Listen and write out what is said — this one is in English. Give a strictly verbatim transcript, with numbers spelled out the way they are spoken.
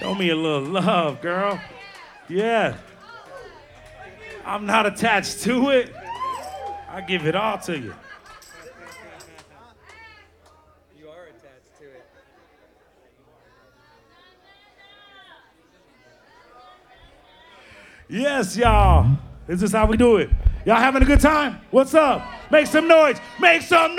Show me a little love, girl. Yeah. I'm not attached to it. I give it all to you. You are attached to it. Yes, y'all. This is how we do it. Y'all having a good time? What's up? Make some noise. Make some noise.